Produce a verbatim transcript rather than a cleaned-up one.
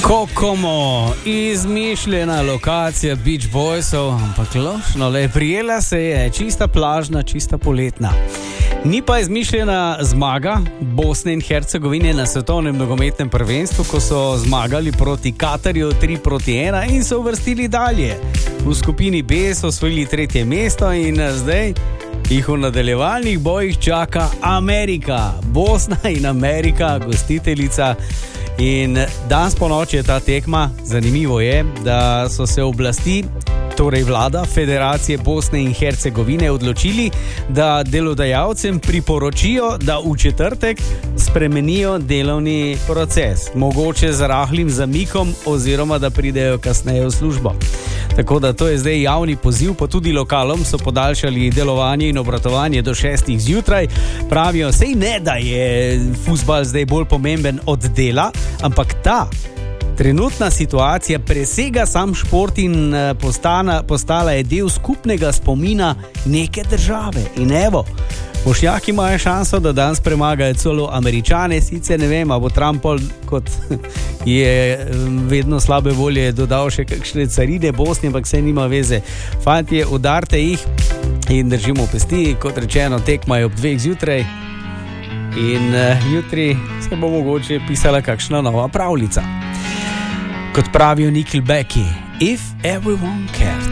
Kokomo, izmišljena lokacija Beach Boysov, ampak lošno, le prijela se je, čista plažna, čista poletna. Ni pa izmišljena zmaga Bosne in Hercegovine na svetovnem nogometnem prvenstvu, ko so zmagali proti Katarju tri proti ena in so uvrstili dalje. V skupini B so osvojili tretje mesto in zdaj jih v nadaljevalnih bojih čaka Amerika. Bosna in Amerika, gostiteljica. In danes po noči je ta tekma. Zanimivo je, da so se oblasti, torej vlada Federacije Bosne in Hercegovine, odločili, da delodajalcem priporočijo, da v četrtek spremenijo delovni proces, mogoče z rahlim zamikom oziroma da pridejo kasneje v službo. Tako da to je zdaj javni poziv, pa tudi lokalom so podaljšali delovanje in obratovanje do šestih zjutraj. Pravijo, sej ne, da je fuzbal zdaj bolj pomemben od dela, ampak ta trenutna situacija presega sam šport in postana, postala je del skupnega spomina neke države. In evo, Bošnjaki imajo šanso, da danes premagajo celo Američane, sicer ne vem, a bo Trump, kot je vedno slabe volje, dodal še kakšne carine Bosni, ampak se nima veze. Fantje, udarite jih in držimo pesti, kot rečeno, tekma je ob dveh zjutraj in uh, jutri se bo mogoče pisala kakšna nova pravljica. Kot pravijo Nickelbacki, If Everyone Cared.